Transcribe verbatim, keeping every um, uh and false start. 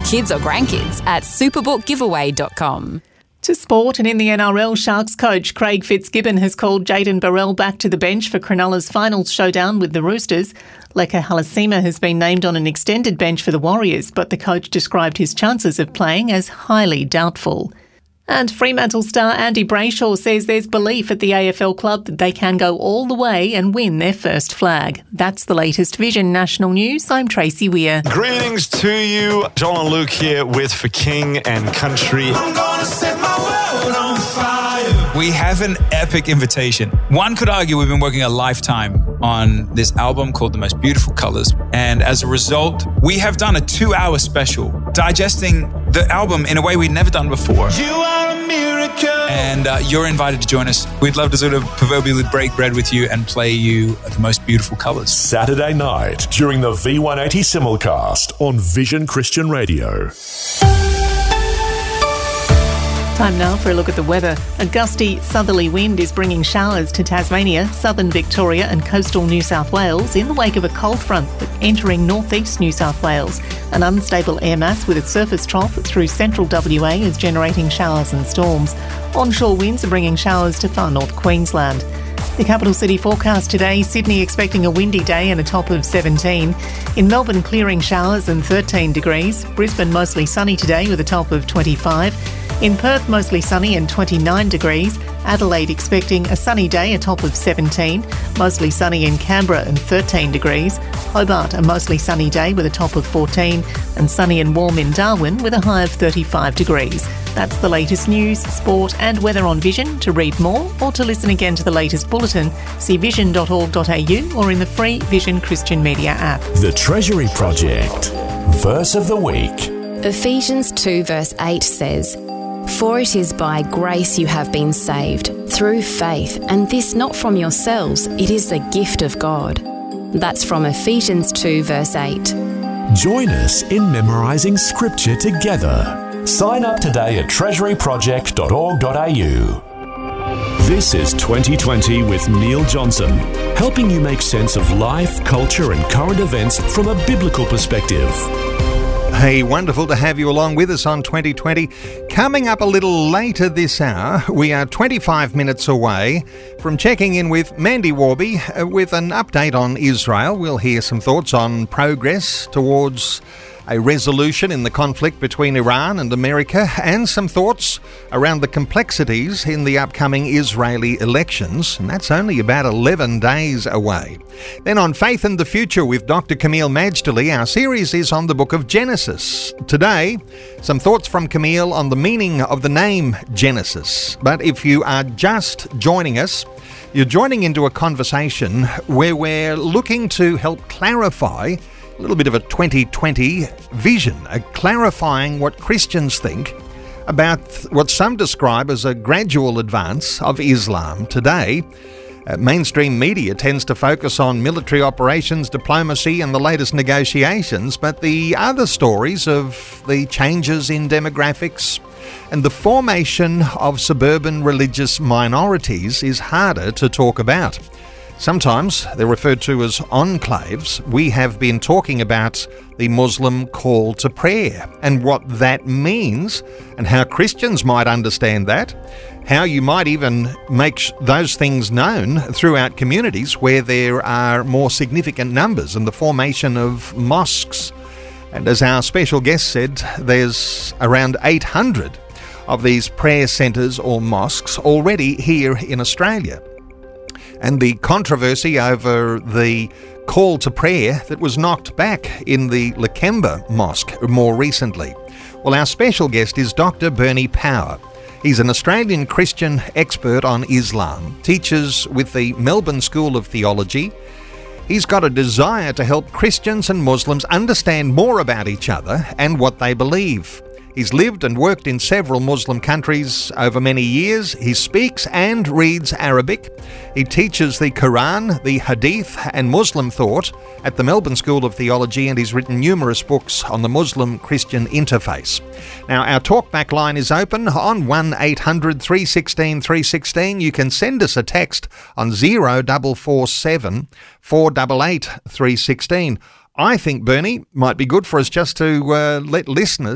kids or grandkids at superbook giveaway dot com. To sport, and in the N R L, Sharks coach Craig Fitzgibbon has called Jayden Burrell back to the bench for Cronulla's finals showdown with the Roosters. Leka Halasima has been named on an extended bench for the Warriors, but the coach described his chances of playing as highly doubtful. And Fremantle star Andy Brayshaw says there's belief at the A F L club that they can go all the way and win their first flag. That's the latest Vision National News. I'm Tracy Weir. Greetings to you. John and Luke here with For King and Country. I'm gonna set my world on fire. We have an epic invitation. One could argue we've been working a lifetime on this album called The Most Beautiful Colours. And as a result, we have done a two-hour special digesting the album in a way we'd never done before. You are a miracle. And uh, you're invited to join us. We'd love to sort of proverbially break bread with you and play you The Most Beautiful Colours. Saturday night during the V one eighty simulcast on Vision Christian Radio. Time now for a look at the weather. A gusty southerly wind is bringing showers to Tasmania, southern Victoria and coastal New South Wales in the wake of a cold front entering northeast New South Wales. An unstable air mass with a surface trough through central W A is generating showers and storms. Onshore winds are bringing showers to far north Queensland. The capital city forecast today, Sydney expecting a windy day and a top of seventeen. In Melbourne, clearing showers and thirteen degrees. Brisbane, mostly sunny today with a top of twenty-five. In Perth, mostly sunny and twenty-nine degrees. Adelaide expecting a sunny day, a top of seventeen. Mostly sunny in Canberra and thirteen degrees. Hobart, a mostly sunny day with a top of fourteen. And sunny and warm in Darwin with a high of thirty-five degrees. That's the latest news, sport and weather on Vision. To read more or to listen again to the latest bulletin, see vision dot org dot a u or in the free Vision Christian Media app. The Treasury Project. Verse of the week. Ephesians two verse eight says, "For it is by grace you have been saved, through faith, and this not from yourselves, it is the gift of God." That's from Ephesians two verse eight. Join us in memorising scripture together. Sign up today at treasury project dot org dot a u. This is twenty twenty with Neil Johnson, helping you make sense of life, culture and current events from a biblical perspective. Hey, wonderful to have you along with us on twenty twenty. Coming up a little later this hour, we are twenty-five minutes away from checking in with Mandy Warby uh, with an update on Israel. We'll hear some thoughts on progress towards a resolution in the conflict between Iran and America, and some thoughts around the complexities in the upcoming Israeli elections, and that's only about eleven days away. Then on Faith and the Future with Doctor Camille Majdali, our series is on the book of Genesis. Today, some thoughts from Camille on the meaning of the name Genesis. But if you are just joining us, you're joining into a conversation where we're looking to help clarify a little bit of a twenty twenty vision, a clarifying what Christians think about what some describe as a gradual advance of Islam today. Uh, mainstream media tends to focus on military operations, diplomacy and the latest negotiations, but the other stories of the changes in demographics and the formation of suburban religious minorities is harder to talk about. Sometimes they're referred to as enclaves. We have been talking about the Muslim call to prayer and what that means and how Christians might understand that, how you might even make those things known throughout communities where there are more significant numbers and the formation of mosques. And as our special guest said, there's around eight hundred of these prayer centres or mosques already here in Australia. And the controversy over the call to prayer that was knocked back in the Lakemba Mosque more recently. Well, our special guest is Doctor Bernie Power. He's an Australian Christian expert on Islam, teaches with the Melbourne School of Theology. He's got a desire to help Christians and Muslims understand more about each other and what they believe. He's lived and worked in several Muslim countries over many years. He speaks and reads Arabic. He teaches the Quran, the Hadith and Muslim thought at the Melbourne School of Theology, and he's written numerous books on the Muslim-Christian interface. Now, our talkback line is open on one eight hundred three one six three one six. You can send us a text on zero four four seven four eight eight three one six. I think, Bernie, might be good for us just to uh, let listeners